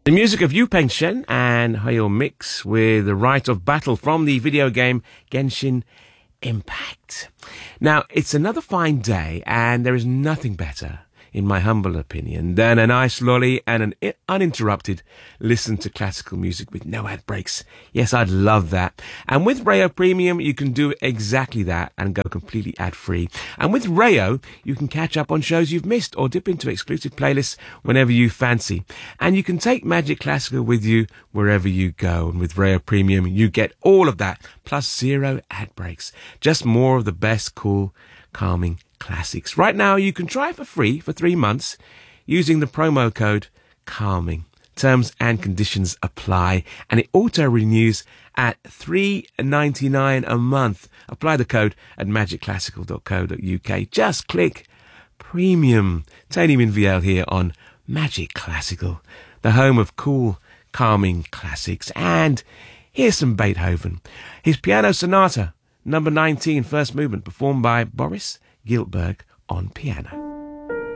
The music of Yu Peng Shen and Hayo Mix with the Rite of Battle from the video game Genshin Impact. Now, it's another fine day, and there is nothing better, in my humble opinion, than a nice lolly and an uninterrupted listen to classical music with no ad breaks. Yes, I'd love that. And with Rayo Premium, you can do exactly that and go completely ad-free. And with Rayo, you can catch up on shows you've missed or dip into exclusive playlists whenever you fancy. And you can take Magic Classical with you wherever you go. And with Rayo Premium, you get all of that, plus 0 ad breaks. Just more of the best, cool, calming classics. Right now, you can try for free for 3 months using the promo code CALMING. Terms and conditions apply, and it auto-renews at $3.99 a month. Apply the code at magicclassical.co.uk. Just click Premium. Tony Minviel here on Magic Classical, the home of cool, calming classics. And here's some Beethoven. His Piano Sonata, number 19, first movement, performed by Boris Giltberg on piano.